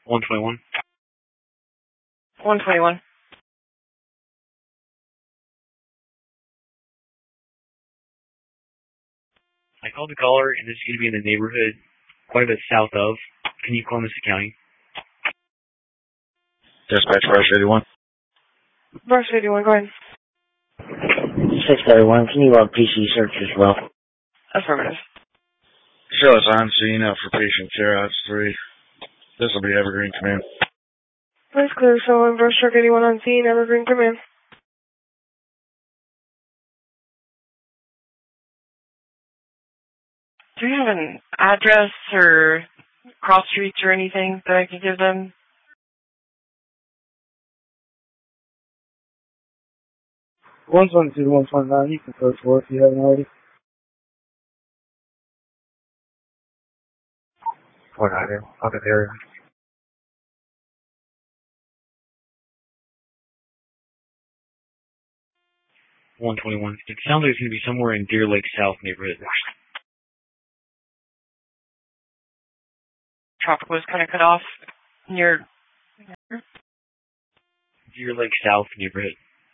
121. 121. I called the caller, and this is going to be in the neighborhood quite a bit south of. Can you call Mississippi County? Dispatch, Brush 81. Brush 81, go ahead. 631, can you log PC search as well? Affirmative. Show us on scene out for patient care. That's 3. This will be Evergreen Command. Please clear show and Brush Truck 81 on scene, Evergreen Command. Do you have an address or cross streets or anything that I could give them? One 129, you can code for it if you haven't already. 490, up at the area. 121. It sounds like it's going to be somewhere in Deer Lake South neighborhood. Traffic was kind of cut off near... Deer Lake South neighborhood.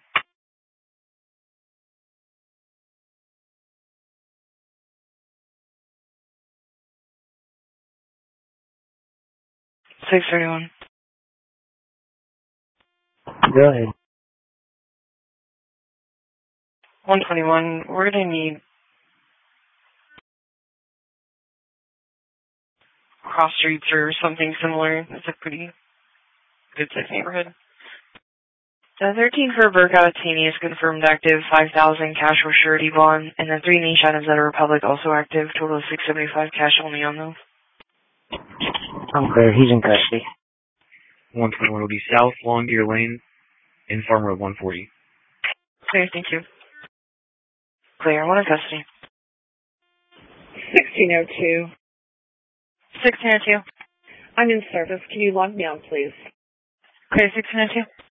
$631. Go ahead. 121. We're going to need cross streets or something similar. It's a pretty good sized neighborhood. 13 for Burke Alatini is confirmed active, 5,000 cash or surety bond, and then 3 niche items at a Republic also active, total of 675 cash only on those. I'm clear, he's in custody. 121 will be South Long Deer Lane in Farm Road 140. Clear, thank you. Clear, one in custody. 1602. 1602. I'm in service. Can you log me on, please? Clear, 1602.